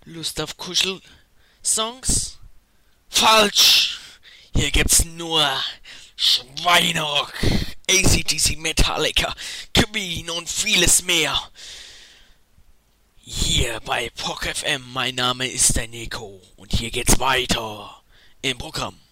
Lust auf Kuschel-Songs? Falsch! Hier gibt's nur Schweinerock, AC/DC, Metallica, Queen und vieles mehr. Hier bei POC FM, mein Name ist der Nico und hier geht's weiter im Programm.